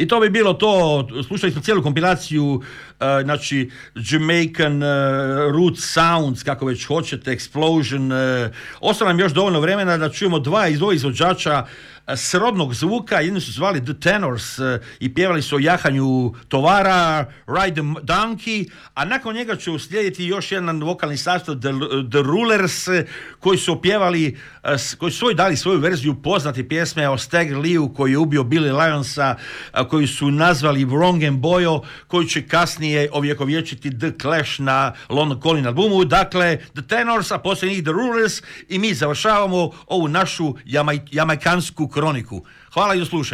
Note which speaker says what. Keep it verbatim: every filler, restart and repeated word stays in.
Speaker 1: I to bi bilo to, slušali smo cijelu kompilaciju, uh, znači Jamaican uh, Root Sounds, kako već hoćete, Explosion. Uh, ostalo nam još dovoljno vremena da čujemo dva iz ovih izvođača srodnog zvuka. Jedni su zvali The Tenors uh, i pjevali su o jahanju tovara, Ride the Donkey, a nakon njega će uslijediti još jedan vokalni sastav The, The Rulers, uh, koji su pjevali, uh, koji su svoj dali svoju verziju poznate pjesme o Stagger Leeu koji je ubio Billy Lionsa, uh, koji su nazvali Wrong and Boyo, koji će kasnije ovjekovječiti The Clash na London Calling albumu. Dakle, The Tenors, a poslije njih The Rulers, i mi završavamo ovu našu jamaj, jamajkansku kroniku. Hvala i do slušanja.